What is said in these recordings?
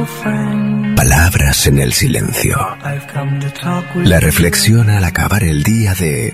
Palabras en el silencio. La reflexión al acabar el día de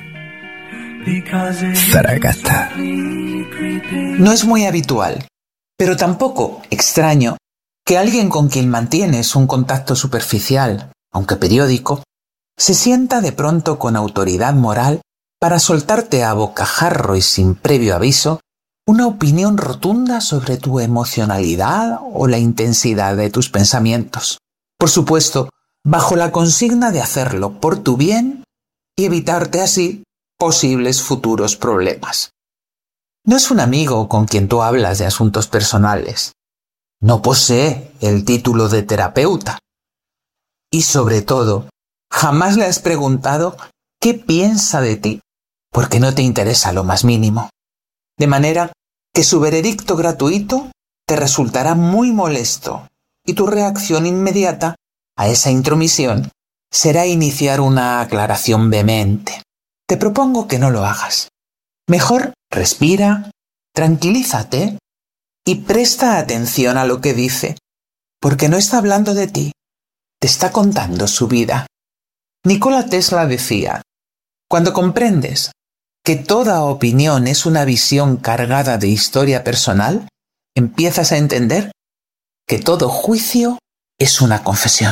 Zaragata. No es muy habitual, pero tampoco extraño, que alguien con quien mantienes un contacto superficial, aunque periódico, se sienta de pronto con autoridad moral para soltarte a bocajarro y sin previo aviso una opinión rotunda sobre tu emocionalidad o la intensidad de tus pensamientos. Por supuesto, bajo la consigna de hacerlo por tu bien y evitarte así posibles futuros problemas. No es un amigo con quien tú hablas de asuntos personales. No posee el título de terapeuta. Y sobre todo, jamás le has preguntado qué piensa de ti, porque no te interesa lo más mínimo. De manera que su veredicto gratuito te resultará muy molesto y tu reacción inmediata a esa intromisión será iniciar una aclaración vehemente. Te propongo que no lo hagas. Mejor respira, tranquilízate y presta atención a lo que dice, porque no está hablando de ti, te está contando su vida. Nikola Tesla decía: cuando comprendes que toda opinión es una visión cargada de historia personal, empiezas a entender que todo juicio es una confesión.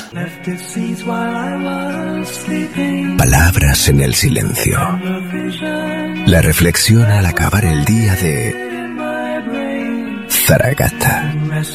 Palabras en el silencio. La reflexión al acabar el día de Zaragata.